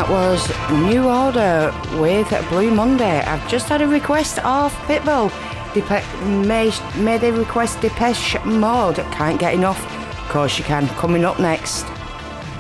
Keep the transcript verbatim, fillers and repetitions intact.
that was New Order with Blue Monday. I've just had a request of Pitbull. Depe- may, may they request Depeche Mode? Can't get enough. Of course you can. Coming up next.